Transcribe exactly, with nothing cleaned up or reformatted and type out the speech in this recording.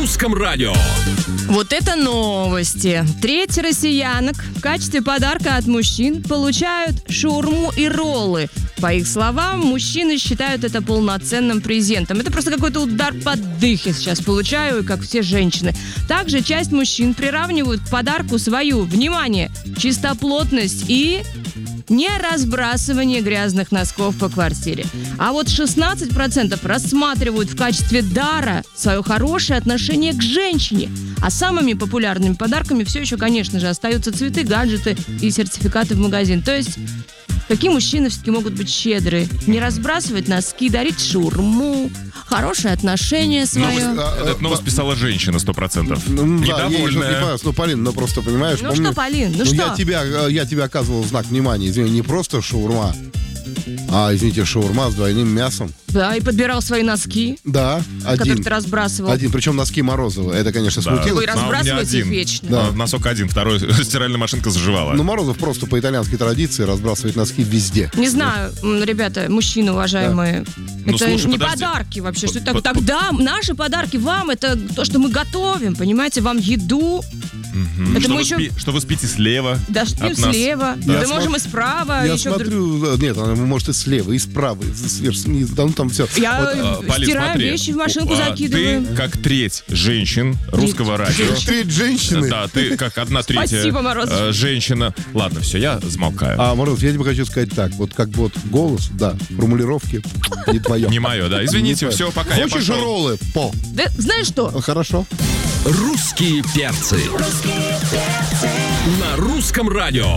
русском радио. Вот это новости. Треть россиянок в качестве подарка от мужчин получают шаурму и роллы. По их словам, мужчины считают это полноценным презентом. Это просто какой-то удар под дых я сейчас получаю, как все женщины. Также часть мужчин приравнивают к подарку свою, внимание, чистоплотность и не разбрасывание грязных носков по квартире. А вот шестнадцать процентов рассматривают в качестве дара свое хорошее отношение к женщине. А самыми популярными подарками все еще, конечно же, остаются цветы, гаджеты и сертификаты в магазин. То есть, какие мужчины все-таки могут быть щедрые? Не разбрасывать носки, дарить шаурму, хорошее отношение свое. Новость, а, Эту новость писала женщина, сто процентов. Ну, да, я не Недовольная. понравилось. Ну, Полин, ну просто, понимаешь, Ну помню, что, Полин, ну, ну, что? я тебя, я тебе оказывал знак внимания. Извини, не просто шаурма, а, извините, шаурма с двойным мясом. Да, и подбирал свои носки, Да, которые один. ты разбрасывал. Один, причем носки Морозова. Это, конечно, Да. смутило. Вы Но у меня разбрасываете их один. вечно. Да. А, Носок один, второй стиральная машинка заживала. Ну, Морозов просто по итальянской традиции разбрасывает носки везде. Не знаю, м, ребята, мужчины уважаемые, Ну, это слушай, не подожди. подарки вообще. Что это Под- так- Тогда наши подарки вам, это то, что мы готовим, понимаете, вам еду. Мгм. это что, мы вы еще- спи- что вы спите слева. Да, спим от нас. слева, Да. да, Я можем смо- и справа, Я еще вдруг- смотрю, э, нет, она может и слева, и справа, и сверху, снизу, там, там все. Я А, э, Полин, стираем смотри. вещи в машинку, А, закидываем. Ты, как треть женщин русского радио. женщин. Треть женщины. Да, ты как одна третья Спасибо, Морозов. э, женщина. Ладно, все, я замолкаю. А, Мороз, я тебе хочу сказать так, вот как бы вот голос, да, формулировки не твое. Не мое, да. Извините, все, пока я Хочешь пошел. роллы? По. Да, знаешь что? Хорошо. Русские перцы. На русском радио.